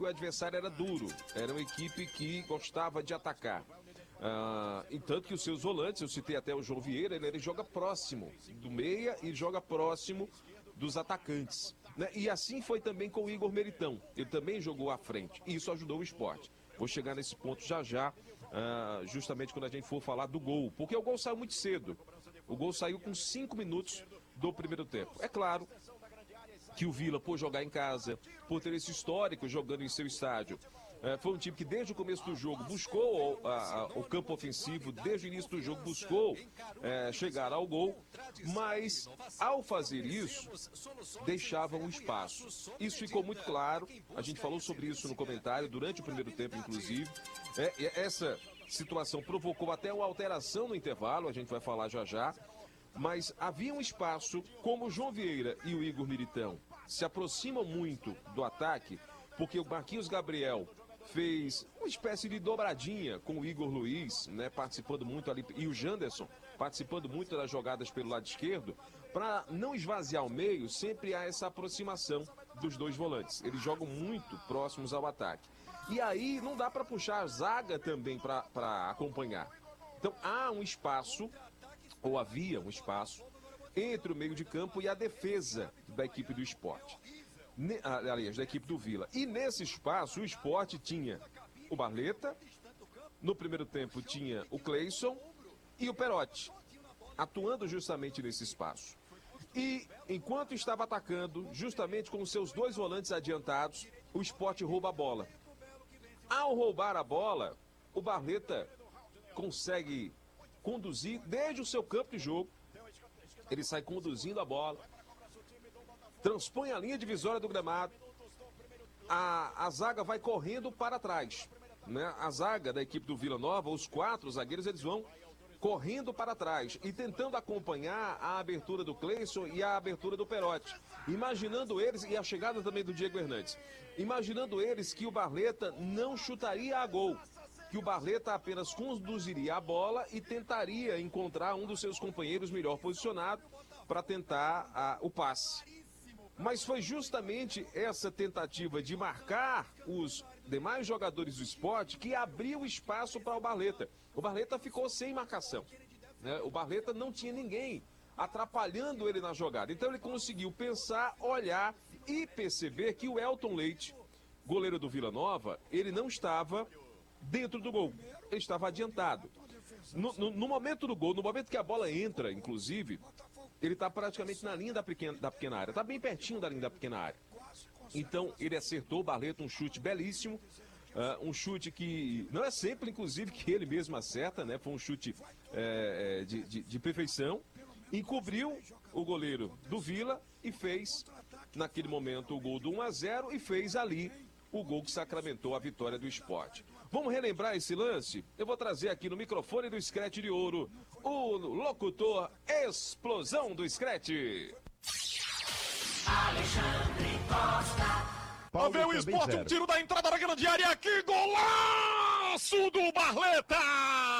que o adversário era duro, era uma equipe que gostava de atacar. E tanto que os seus volantes, eu citei até o João Vieira, ele joga próximo do meia e joga próximo dos atacantes, né? E assim foi também com o Igor Meritão, ele também jogou à frente, e isso ajudou o Sport. Vou chegar nesse ponto já, justamente quando a gente for falar do gol, porque o gol saiu muito cedo, o gol saiu com 5 minutos do primeiro tempo. É claro que o Vila, por jogar em casa, por ter esse histórico jogando em seu estádio, foi um time que desde o começo do jogo buscou o campo ofensivo, desde o início do jogo buscou chegar ao gol, mas ao fazer isso, deixava um espaço. Isso ficou muito claro, a gente falou sobre isso no comentário durante o primeiro tempo, inclusive. Essa situação provocou até uma alteração no intervalo, a gente vai falar já, mas havia um espaço, como o João Vieira e o Igor Meritão se aproximam muito do ataque, porque o Marquinhos Gabriel fez uma espécie de dobradinha com o Igor Luiz, né, participando muito ali, e o Janderson participando muito das jogadas pelo lado esquerdo, para não esvaziar o meio, sempre há essa aproximação dos dois volantes. Eles jogam muito próximos ao ataque. E aí não dá para puxar a zaga também para acompanhar. Então há um espaço, ou havia um espaço, entre o meio de campo e a defesa da equipe do Sport. Aliás, da equipe do Vila. E nesse espaço, o Sport tinha o Barleta, no primeiro tempo tinha o Cleison e o Perotti, atuando justamente nesse espaço. E enquanto estava atacando, justamente com os seus dois volantes adiantados, o Sport rouba a bola. Ao roubar a bola, o Barleta consegue conduzir desde o seu campo de jogo, ele sai conduzindo a bola, transpõe a linha divisória do gramado, a zaga vai correndo para trás, né? A zaga da equipe do Vila Nova, os 4 zagueiros, eles vão correndo para trás e tentando acompanhar a abertura do Cleison e a abertura do Perotti, imaginando eles, e a chegada também do Diego Hernandes, imaginando eles que o Barleta não chutaria a gol, que o Barleta apenas conduziria a bola e tentaria encontrar um dos seus companheiros melhor posicionado para tentar o passe. Mas foi justamente essa tentativa de marcar os demais jogadores do Sport que abriu espaço para o Barleta. O Barleta ficou sem marcação, né? O Barleta não tinha ninguém atrapalhando ele na jogada. Então ele conseguiu pensar, olhar e perceber que o Elton Leite, goleiro do Vila Nova, ele não estava dentro do gol, ele estava adiantado. No momento do gol, no momento que a bola entra, inclusive, ele está praticamente na linha da pequena área, está bem pertinho da linha da pequena área. Então ele acertou o Barleta, um chute belíssimo, um chute que não é sempre, inclusive, que ele mesmo acerta, né? Foi um chute de perfeição, encobriu o goleiro do Vila e fez, naquele momento, o gol do 1-0 e fez ali o gol que sacramentou a vitória do Sport. Vamos relembrar esse lance? Eu vou trazer aqui no microfone do Scratch de Ouro o locutor Explosão do Scratch. Alexandre Costa. Vamos ver o Sport, um tiro da entrada da grande área, que golaço do Barleta!